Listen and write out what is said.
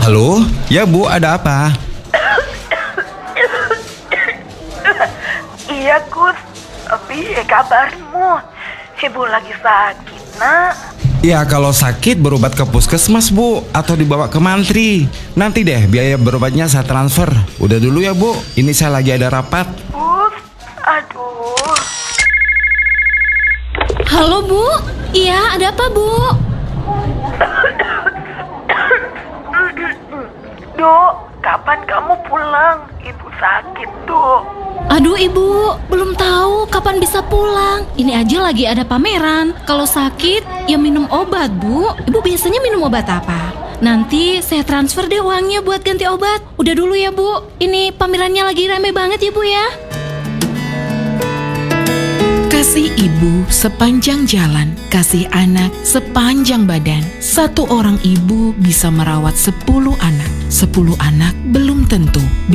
Halo? Ya Bu, ada apa? Iya Gus, piye kabarmu? Ibu lagi sakit nak. Ya kalau sakit berobat ke puskesmas Bu, atau dibawa ke mantri. Nanti deh biaya berobatnya saya transfer. Udah dulu ya Bu, ini saya lagi ada rapat. Gus, aduh. Halo Bu, iya ada apa Bu? Dok, kapan kamu pulang? Ibu sakit, Dok. Aduh Ibu, belum tahu kapan bisa pulang. Ini aja lagi ada pameran. Kalau sakit, ya minum obat Bu. Ibu biasanya minum obat apa? Nanti saya transfer deh uangnya buat ganti obat. Udah dulu ya Bu, ini pamerannya lagi rame banget ya Bu ya. Kasih ibu sepanjang jalan, kasih anak sepanjang badan. Satu orang ibu bisa merawat 10 anak. 10 anak belum tentu